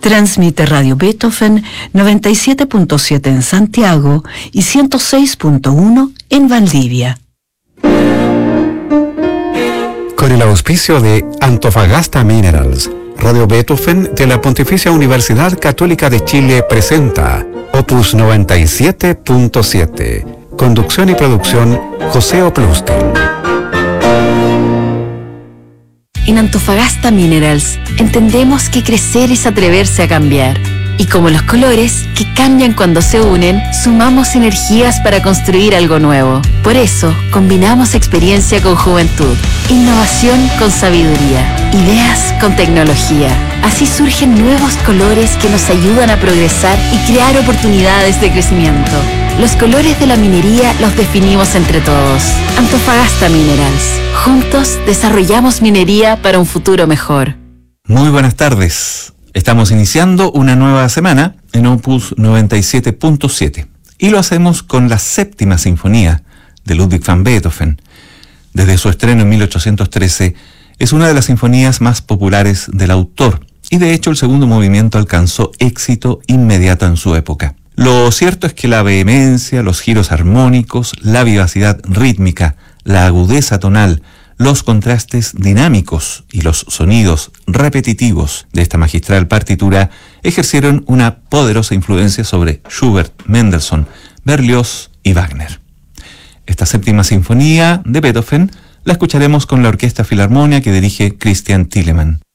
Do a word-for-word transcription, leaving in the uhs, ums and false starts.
Transmite Radio Beethoven noventa y siete punto siete en Santiago y ciento seis punto uno en Valdivia. Con el auspicio de Antofagasta Minerals, Radio Beethoven de la Pontificia Universidad Católica de Chile presenta Opus noventa y siete punto siete. Conducción y producción José Oplustin. En Antofagasta Minerals entendemos que crecer es atreverse a cambiar. Y como los colores, que cambian cuando se unen, sumamos energías para construir algo nuevo. Por eso, combinamos experiencia con juventud, innovación con sabiduría, ideas con tecnología. Así surgen nuevos colores que nos ayudan a progresar y crear oportunidades de crecimiento. Los colores de la minería los definimos entre todos. Antofagasta Minerals. Juntos desarrollamos minería para un futuro mejor. Muy buenas tardes. Estamos iniciando una nueva semana en Opus noventa y siete punto siete y lo hacemos con la séptima sinfonía de Ludwig van Beethoven. Desde su estreno en mil ochocientos trece es una de las sinfonías más populares del autor y de hecho el segundo movimiento alcanzó éxito inmediato en su época. Lo cierto es que la vehemencia, los giros armónicos, la vivacidad rítmica, la agudeza tonal, los contrastes dinámicos y los sonidos repetitivos de esta magistral partitura ejercieron una poderosa influencia sobre Schubert, Mendelssohn, Berlioz y Wagner. Esta séptima sinfonía de Beethoven la escucharemos con la Orquesta Filarmonia que dirige Christian Thielemann.